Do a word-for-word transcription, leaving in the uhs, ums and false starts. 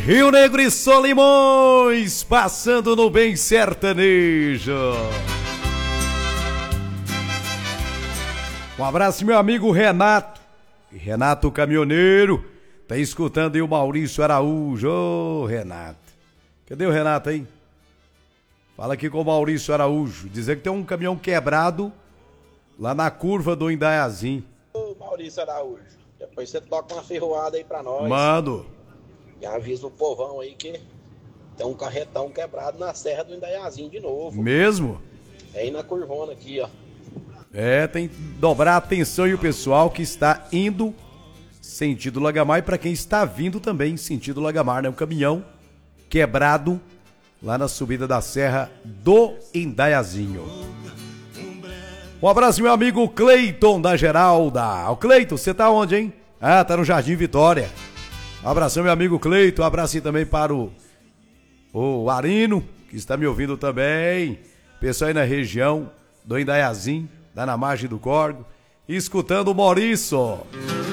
Rio Negro e Solimões, passando no bem sertanejo. Um abraço, meu amigo Renato. Renato Caminhoneiro. Tá escutando aí o Maurício Araújo. Ô, Renato. Cadê o Renato aí? Fala aqui com o Maurício Araújo. Dizer que tem um caminhão quebrado lá na curva do Indaiazinho. Ô, Maurício Araújo, depois você toca uma ferroada aí pra nós. Mando. E avisa o povão aí que tem um carretão quebrado na Serra do Indaiazinho de novo. Mesmo? É aí na curvona aqui, ó. É, tem que dobrar a atenção e o pessoal que está indo sentido Lagamar e para quem está vindo também sentido Lagamar, né? Um caminhão quebrado lá na subida da Serra do Indaiazinho. Um abraço, meu amigo Cleiton da Geralda. Ô, Cleiton, você tá onde, hein? Ah, tá no Jardim Vitória. Um abração, meu amigo Cleiton. Um abracinho também para o, o Arino, que está me ouvindo também. Pessoal aí na região do Indaiazinho, lá na margem do Córrego, escutando o Maurício.